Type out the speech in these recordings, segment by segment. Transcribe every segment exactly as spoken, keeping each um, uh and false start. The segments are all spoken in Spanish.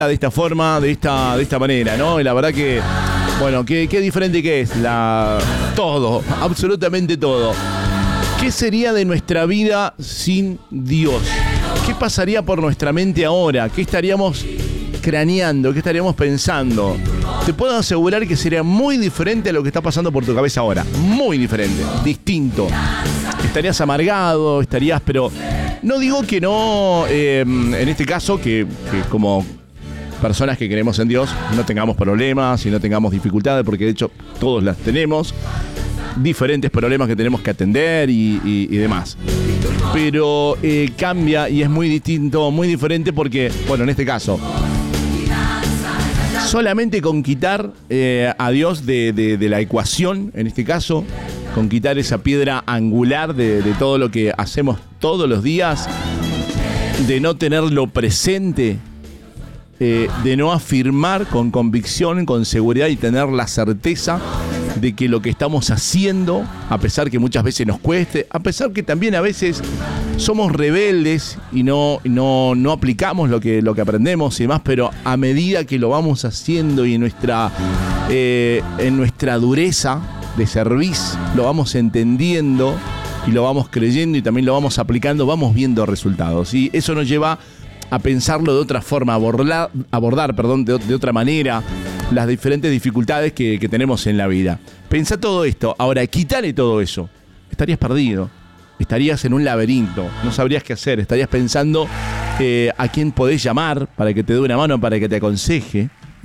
de esta forma, de esta, de esta manera, ¿no? Y la verdad que, bueno, qué, qué diferente que es la, todo, absolutamente todo. ¿Qué sería de nuestra vida sin Dios? ¿Qué pasaría por nuestra mente ahora? ¿Qué estaríamos craneando? ¿Qué estaríamos pensando? Te puedo asegurar que sería muy diferente a lo que está pasando por tu cabeza ahora. Muy diferente, distinto. Estarías amargado, estarías, pero no digo que no, eh, en este caso, que, que como personas que creemos en Dios no tengamos problemas y no tengamos dificultades, porque de hecho todos las tenemos, diferentes problemas que tenemos que atender y, y, y demás. Pero eh, cambia y es muy distinto, muy diferente porque, bueno, en este caso, solamente con quitar eh, a Dios de, de, de la ecuación, en este caso, con quitar esa piedra angular de, de todo lo que hacemos todos los días, de no tenerlo presente, eh, de no afirmar con convicción, con seguridad y tener la certeza de que lo que estamos haciendo, a pesar que muchas veces nos cueste, a pesar que también a veces somos rebeldes y no, no, no aplicamos lo que, lo que aprendemos y demás, pero a medida que lo vamos haciendo y en nuestra, eh, en nuestra dureza de servicio lo vamos entendiendo y lo vamos creyendo y también lo vamos aplicando, vamos viendo resultados. Y eso nos lleva a pensarlo de otra forma, abordar, abordar perdón, de, de otra manera las diferentes dificultades que, que tenemos en la vida. Pensá todo esto, ahora quítale todo eso, estarías perdido, estarías en un laberinto, no sabrías qué hacer, estarías pensando eh, a quién podés llamar para que te dé una mano, para que te aconseje.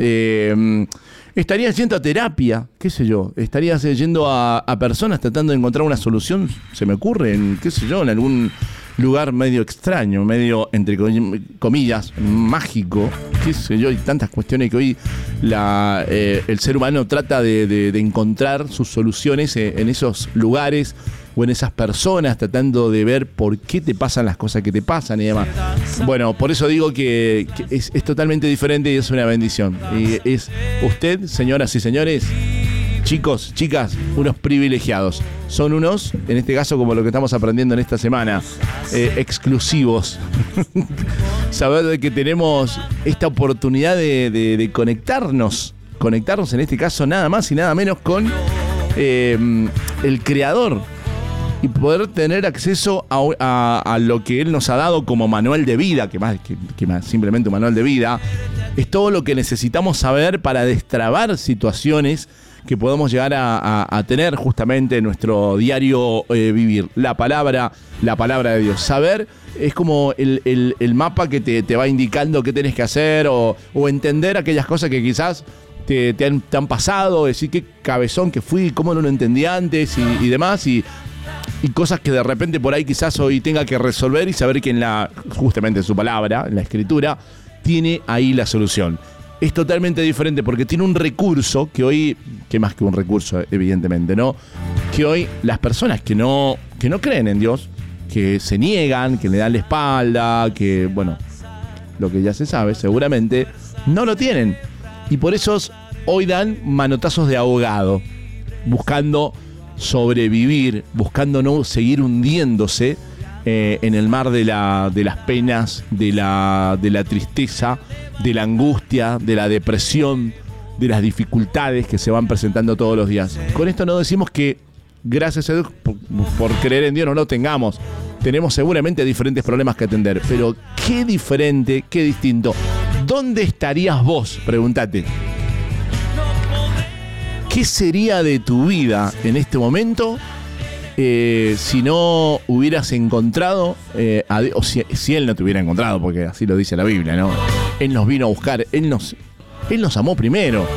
Eh, estarías yendo a terapia, qué sé yo, estarías yendo a, a personas tratando de encontrar una solución, se me ocurre, en, qué sé yo, en algún lugar medio extraño, medio, entre comillas, mágico, qué sé yo, hay tantas cuestiones que hoy la, eh, el ser humano trata de, de, de encontrar sus soluciones en esos lugares o en esas personas, tratando de ver por qué te pasan las cosas que te pasan y demás. Bueno, por eso digo que, que es, es totalmente diferente y es una bendición. Y es usted, señoras y señores, chicos, chicas, unos privilegiados. Son unos, en este caso como lo que estamos aprendiendo en esta semana, eh, exclusivos. Saber de que tenemos esta oportunidad de, de, de conectarnos, conectarnos en este caso nada más y nada menos con eh, el Creador y poder tener acceso a, a, a lo que Él nos ha dado como manual de vida, que más que, que más simplemente un manual de vida, es todo lo que necesitamos saber para destrabar situaciones que podemos llegar a, a, a tener justamente en nuestro diario eh, vivir. La palabra, la palabra de Dios. Saber es como el, el, el mapa que te, te va indicando qué tenés que hacer o, o entender aquellas cosas que quizás te, te, han, te han pasado, decir qué cabezón que fui, cómo no lo entendí antes y, y demás. Y, y cosas que de repente por ahí quizás hoy tenga que resolver y saber que en la, justamente en su palabra, en la escritura, tiene ahí la solución. Es totalmente diferente porque tiene un recurso que hoy, que más que un recurso evidentemente, ¿no? Que hoy las personas que no, que no creen en Dios, que se niegan, que le dan la espalda, que bueno, lo que ya se sabe seguramente, no lo tienen. Y por eso hoy dan manotazos de ahogado, buscando sobrevivir, buscando no seguir hundiéndose Eh, en el mar de, la, de las penas, de la, de la tristeza, de la angustia, de la depresión, de las dificultades que se van presentando todos los días. Con esto no decimos que, gracias a Dios, por, por creer en Dios no lo tengamos. Tenemos seguramente diferentes problemas que atender, pero qué diferente, qué distinto. ¿Dónde estarías vos? Pregúntate. ¿Qué sería de tu vida en este momento? Eh, si no hubieras encontrado, eh, a, o si, si Él no te hubiera encontrado, porque así lo dice la Biblia, ¿no? Él nos vino a buscar, Él nos, Él nos amó primero.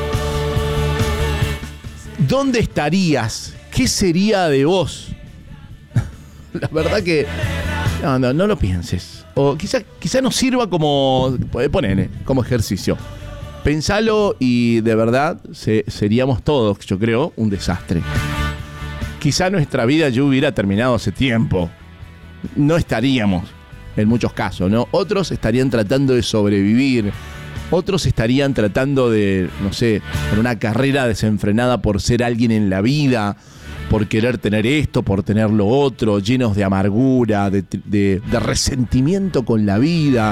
¿Dónde estarías? ¿Qué sería de vos? La verdad que no, no, no lo pienses. O quizá, quizá nos sirva como, ponele, como ejercicio. Pensalo y de verdad se, seríamos todos, yo creo, un desastre. Quizá nuestra vida ya hubiera terminado hace tiempo. No estaríamos, en muchos casos, ¿no? Otros estarían tratando de sobrevivir. Otros estarían tratando de, no sé, por una carrera desenfrenada por ser alguien en la vida, por querer tener esto, por tener lo otro, llenos de amargura, de, de, de resentimiento con la vida,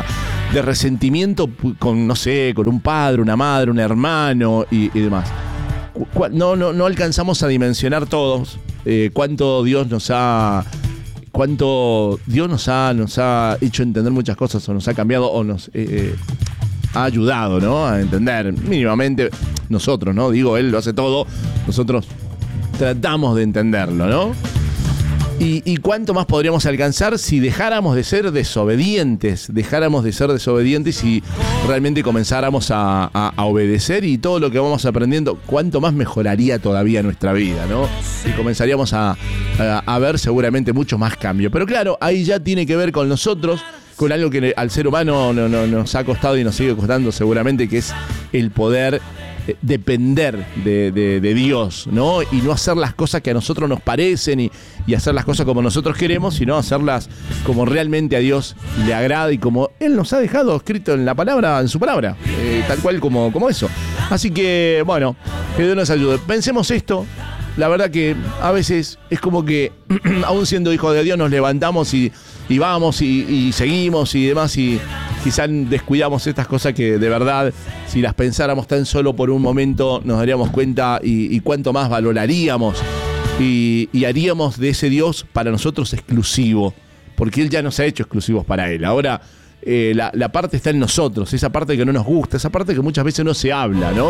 de resentimiento con, no sé, con un padre, una madre, un hermano y, y demás. No, no, no alcanzamos a dimensionar todos eh, cuánto Dios nos ha... cuánto Dios nos ha, nos ha hecho entender muchas cosas, o nos ha cambiado, o nos eh, ha ayudado, ¿no? A entender mínimamente nosotros, ¿no? Digo, Él lo hace todo, nosotros tratamos de entenderlo, ¿no? Y, y cuánto más podríamos alcanzar si dejáramos de ser desobedientes, dejáramos de ser desobedientes y realmente comenzáramos a, a, a obedecer, y todo lo que vamos aprendiendo, cuánto más mejoraría todavía nuestra vida, ¿no? Y comenzaríamos a, a, a ver seguramente mucho más cambio. Pero claro, ahí ya tiene que ver con nosotros, con algo que al ser humano no, no, nos ha costado y nos sigue costando seguramente, que es el poder depender de, de, de Dios, ¿no? Y no hacer las cosas que a nosotros nos parecen y, y hacer las cosas como nosotros queremos, sino hacerlas como realmente a Dios le agrada y como Él nos ha dejado escrito en la palabra, en su palabra, eh, tal cual como, como eso. Así que, bueno, que Dios nos ayude. Pensemos esto. La verdad que a veces es como que, aún siendo hijos de Dios, nos levantamos y, y vamos y, y seguimos y demás, y quizás descuidamos estas cosas que de verdad, si las pensáramos tan solo por un momento, nos daríamos cuenta y, y cuánto más valoraríamos y, y haríamos de ese Dios para nosotros exclusivo, porque Él ya nos ha hecho exclusivos para Él. Ahora eh, la, la parte está en nosotros, esa parte que no nos gusta, esa parte que muchas veces no se habla, ¿no?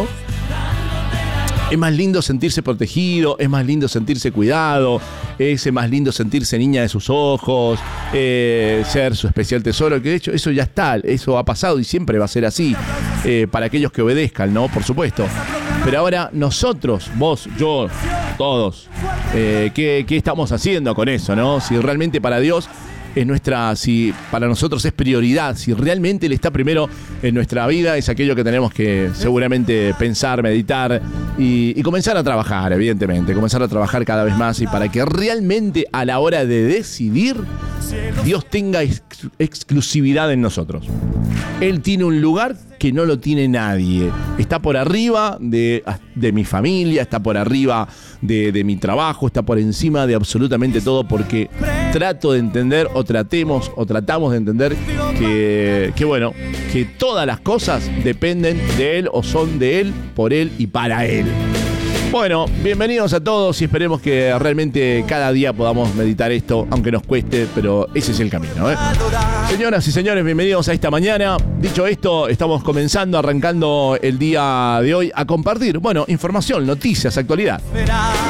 Es más lindo sentirse protegido, es más lindo sentirse cuidado, es más lindo sentirse niña de sus ojos, eh, ser su especial tesoro, que de hecho eso ya está, eso ha pasado y siempre va a ser así, eh, para aquellos que obedezcan, ¿no? Por supuesto. Pero ahora nosotros, vos, yo, todos, eh, ¿qué, qué estamos haciendo con eso, no? Si realmente para Dios es nuestra, si para nosotros es prioridad, si realmente Él está primero en nuestra vida, es aquello que tenemos que seguramente pensar, meditar y, y comenzar a trabajar, evidentemente, comenzar a trabajar cada vez más, y para que realmente a la hora de decidir Dios tenga ex- exclusividad en nosotros. Él tiene un lugar que no lo tiene nadie. Está por arriba de, de mi familia, está por arriba de, de mi trabajo, está por encima de absolutamente todo, porque trato de entender, o tratemos, o tratamos de entender que, que bueno, que todas las cosas dependen de Él, o son de Él, por Él y para Él. Bueno, bienvenidos a todos y esperemos que realmente cada día podamos meditar esto, aunque nos cueste, pero ese es el camino, ¿eh? Señoras y señores, bienvenidos a esta mañana. Dicho esto, estamos comenzando, arrancando el día de hoy a compartir, bueno, información, noticias, actualidad.